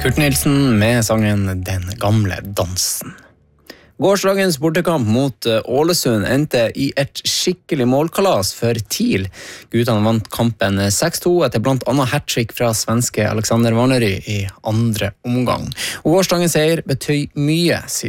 Kurt Nilsen med sangen Den gamle dansen. Gårsdagens bortekamp mot Ålesund endte i et skikkelig målkalas for TIL. Guttene vant kampen 6-2 etter blant annet hat-trick fra svenske Alexander Warnery i andre omgang. Og gårsdagens seier betøy mye, sier